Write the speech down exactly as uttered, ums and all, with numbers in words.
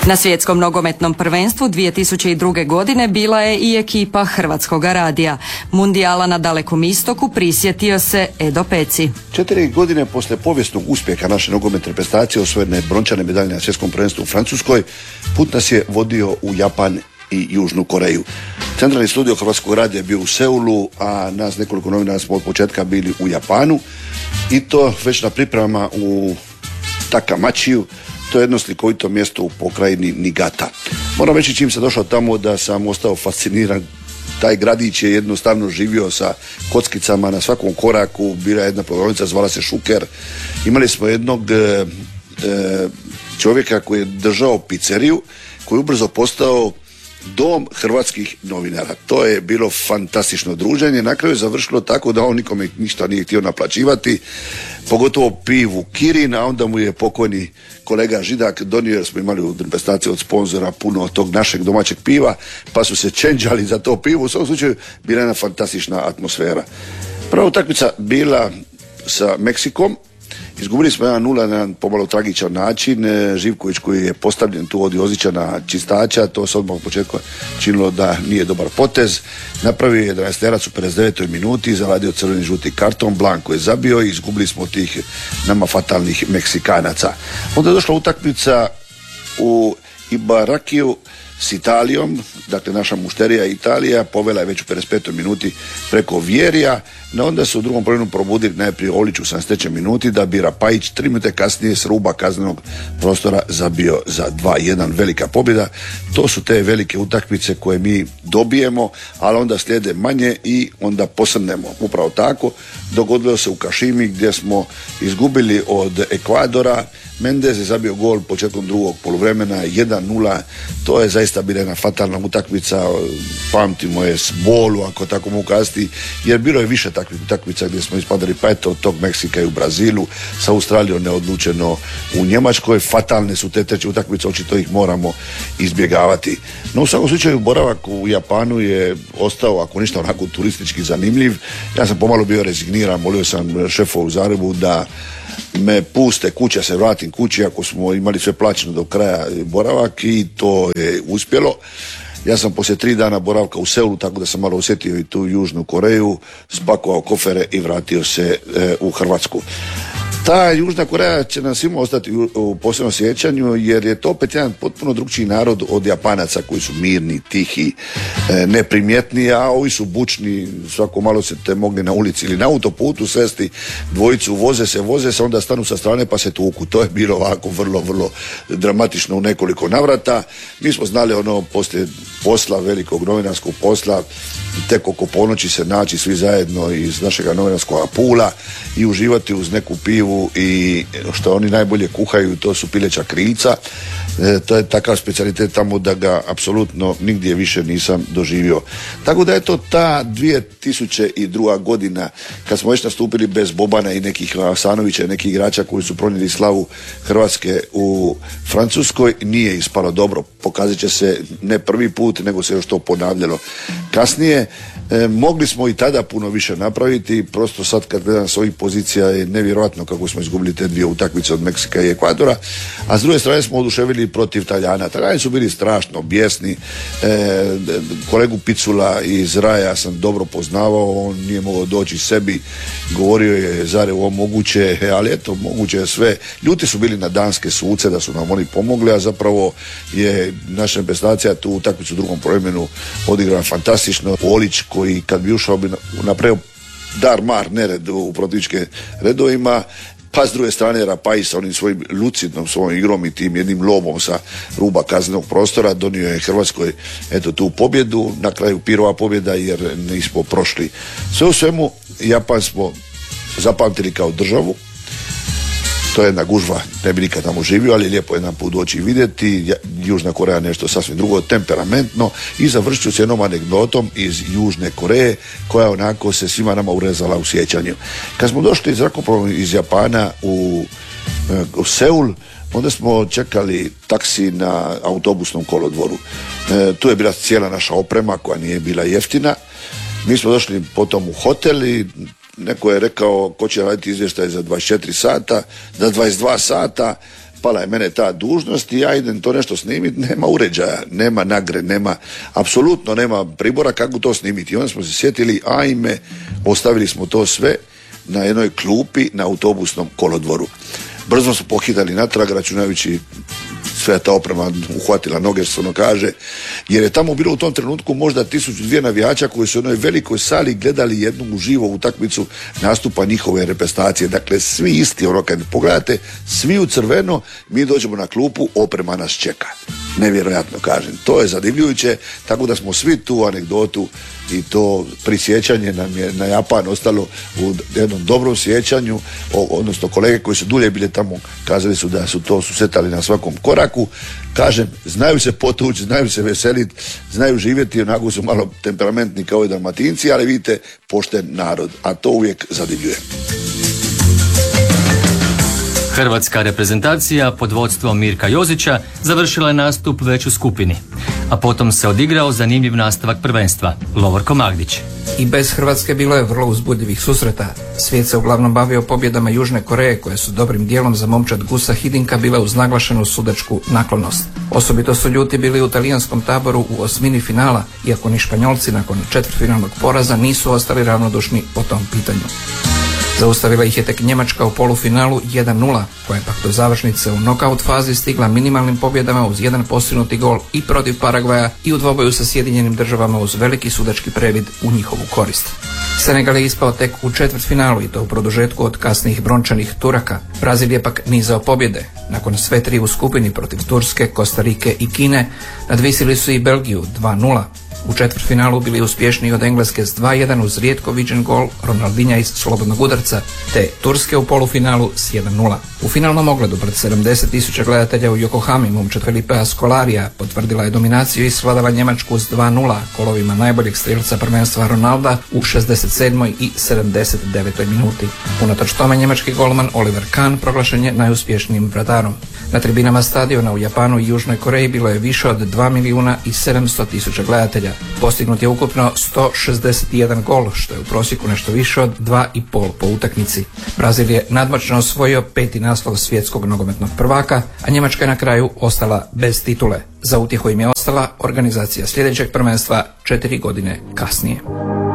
Na svjetskom nogometnom prvenstvu dvije tisuće druge. godine bila je i ekipa Hrvatskoga radija. Mundijala na Dalekom istoku prisjetio se Edo Peci. Četiri godine posle povijesnog uspjeha naše nogometne reprezentacije osvojene brončane medalje na svjetskom prvenstvu u Francuskoj, put nas je vodio u Japan i Južnu Koreju. Centralni studio Hrvatskog radija je bio u Seulu, a nas nekoliko novinara smo od početka bili u Japanu i to već na pripremama u Takamačiju. To je jedno slikovito mjesto u pokrajini Niigata. Moram reći, čim sam došao tamo, da sam ostao fasciniran. Taj gradić je jednostavno živio sa kockicama na svakom koraku. Bila je jedna prodavnica, zvala se Šuker. Imali smo jednog e, e, čovjeka koji je držao pizzeriju, koji je ubrzo postao dom hrvatskih novinara. To je bilo fantastično druženje. Na kraju je završilo tako da on nikome ništa nije htio naplaćivati, pogotovo pivu Kirin, a onda mu je pokojni kolega Židak donio, jer smo imali u reprezentaciji od sponzora puno tog našeg domaćeg piva, pa su se čenđali za to pivo. U svakom slučaju bila jedna fantastična atmosfera. Prva utakmica bila sa Meksikom. Izgubili smo jedan nula na jedan pomalo tragičan način. Živković, koji je postavljen tu od Jozića čistača, to se odmah u početku činilo da nije dobar potez. Napravio je jedanaesterac u pedeset devetoj minuti, zaradio crveni žuti karton, Blanko je zabio i izgubili smo tih nama fatalnih Meksikanaca. Onda je došla utakmica u Ibarakiju s Italijom, dakle naša mušterija Italija povela je već u pedeset petoj minuti preko Vjerija, no onda su u drugom poluvremenu probudili najprije Olić u sedamdeset trećoj minuti, da bi Rapajić tri minute kasnije s ruba kaznenog prostora zabio za dva jedan. Velika pobjeda. To su te velike utakmice koje mi dobijemo, ali onda slijede manje i onda posrnemo. Upravo tako dogodilo se u Kašimi, gdje smo izgubili od Ekvadora. Mendez je zabio gol početkom drugog poluvremena, jedan nula. To je zaista bila jedna fatalna utakmica, pamtimo je s bolu, ako tako mogu kazati, jer bilo je više takvih utakmica gdje smo ispadali, pa eto od tog Meksika i u Brazilu, sa Australijom neodlučeno u Njemačkoj. Fatalne su te treće utakmice, očito ih moramo izbjegavati. No u svakom slučaju boravak u Japanu je ostao, ako ništa, onako turistički zanimljiv. Ja sam pomalo bio rezigniran, molio sam šefa u Zagrebu da me puste kuće, se vratim kući, ako smo imali sve plaćeno do kraja boravak, i to je uspjelo. Ja sam poslije tri dana boravka u Seulu, tako da sam malo osjetio i tu Južnu Koreju, spakovao kofere i vratio se e, u Hrvatsku. Ta Južna Koreja će nam svima ostati u, u posebnom sjećanju, jer je to opet jedan potpuno drugčiji narod od Japanaca, koji su mirni, tihi, e, neprimjetni, a ovi su bučni. Svako malo se te mogli na ulici ili na autoputu sresti dvojicu, voze se, voze se, onda stanu sa strane pa se tuku. To je bilo ovako vrlo, vrlo dramatično u nekoliko navrata. Mi smo znali ono poslije posla, velikog novinarskog posla, tek oko ponoći se naći svi zajedno iz našega novinarskog pula i uživati uz neku pivu, i što oni najbolje kuhaju, to su pileća krica. E, to je takav specijalitet tamo da ga apsolutno nigdje više nisam doživio. Tako da je to ta dvije tisuće druga. godina, kad smo već nastupili bez Bobana i nekih Asanovića i nekih igrača koji su pronijeli slavu Hrvatske u Francuskoj, nije ispalo dobro. Pokazat će se ne prvi put, nego se još to ponavljalo kasnije. E, mogli smo i tada puno više napraviti, prosto sad kad gledam s ovih pozicija je nevjerojatno kako smo izgubili te dvije utakmice od Meksika i Ekvadora, a s druge strane smo oduševili protiv Talijana. Talijani su bili strašno bijesni. E, kolegu Picula iz Raja sam dobro poznavao, on nije mogao doći sebi, govorio je zare ovo moguće, ali eto, moguće je sve. Ljuti su bili na danske suce da su nam oni pomogli, a zapravo je naša reprezentacija tu utakmicu u drugom vremenu odigrala fantastično. Olić, koji kad bi ušao bi napravio dar mar nered u protivničke redovima, pa s druge strane Rapaj sa onim svojim lucidnom svojom igrom i tim jednim lobom sa ruba kaznenog prostora donio je Hrvatskoj eto tu pobjedu, na kraju pirova pobjeda, jer nismo prošli. Sve u svemu Japan smo zapamtili kao državu. To je jedna gužva, ne bi nikad tamo živio, ali lijepo jedan put doći i vidjeti. Južna Koreja nešto sasvim drugo, temperamentno. I završit ću s jednom anegdotom iz Južne Koreje, koja onako se svima nama urezala u sjećanju. Kad smo došli zrakoplovom iz Japana u, u Seul, onda smo čekali taksi na autobusnom kolodvoru. E, tu je bila cijela naša oprema koja nije bila jeftina. Mi smo došli potom u hotel i neko je rekao ko će raditi izvještaj za dvadeset četiri sata, za dvadeset dva sata. pala je mene ta dužnost i ja idem to nešto snimiti, nema uređaja, nema nagre, nema, apsolutno nema pribora kako to snimiti. I onda smo se sjetili, ajme, ostavili smo to sve na jednoj klupi na autobusnom kolodvoru. Brzo su pohitali natrag, računajući sve ta oprema uhvatila noge, što ono kaže, jer je tamo bilo u tom trenutku možda tisuću dvije navijača koji su u jednoj velikoj sali gledali jednu uživo utakmicu nastupa njihove reprezentacije. Dakle, svi isti, ono kad pogledate, svi u crveno, mi dođemo na klupu, oprema nas čeka. Nevjerojatno, kažem. To je zadivljujuće, tako da smo svi tu anegdotu i to prisjećanje nam je na Japan ostalo u jednom dobrom sjećanju, odnosno kolege koji su dulje bili tamo kazali su da su to susretali na svakom koraku. Kažem, znaju se potući, znaju se veseliti, znaju živjeti, onako su malo temperamentni kao i Dalmatinci, ali vidite, pošten narod, a to uvijek zadivljuje. Hrvatska reprezentacija pod vodstvom Mirka Jozića završila je nastup već u skupini, a potom se odigrao zanimljiv nastavak prvenstva, Lovorko Magdić. I bez Hrvatske bilo je vrlo uzbudljivih susreta. Svijet se uglavnom bavio pobjedama Južne Koreje, koje su dobrim dijelom za momčad Gusa Hidinka bile uz naglašenu sudačku naklonost. Osobito su ljuti bili u talijanskom taboru u osmini finala, iako ni Španjolci nakon četvrtfinalnog poraza nisu ostali ravnodušni po tom pitanju. Zaustavila ih je tek Njemačka u polufinalu jedan nula, koja je pak do završnice u nokaut fazi stigla minimalnim pobjedama uz jedan postignuti gol i protiv Paragvaja i u dvoboju sa Sjedinjenim Državama uz veliki sudački previd u njihovu korist. Senegal je ispao tek u četvrtfinalu i to u produžetku od kasnijih brončanih Turaka. Brazil je pak nizao pobjede. Nakon sve tri u skupini protiv Turske, Kostarike i Kine, nadvisili su i Belgiju dva nula. U četvrtfinalu bili uspješniji od Engleske s dva jedan uz rijetko viđen gol Ronaldinha iz slobodnog udarca, te Turske u polufinalu s jedan nula. U finalnom ogledu pred sedamdeset tisuća gledatelja u Yokohami momčad Felipea Scolarija potvrdila je dominaciju i svladala Njemačku s dva nula kolovima najboljeg strijelca prvenstva Ronalda u šezdeset sedmoj i sedamdeset devetoj minuti. Unatoč tome njemački golman Oliver Kahn proglašen je najuspješnijim vratarom. Na tribinama stadiona u Japanu i Južnoj Koreji bilo je više od dva milijuna i sedamsto tisuća gledatelja. Postignut je ukupno sto šezdeset jedan gol, što je u prosjeku nešto više od dva i pol po utakmici. Brazil je nadmoćno osvojio peti naslov svjetskog nogometnog prvaka, a Njemačka je na kraju ostala bez titule. Za utjehu im je ostala organizacija sljedećeg prvenstva četiri godine kasnije.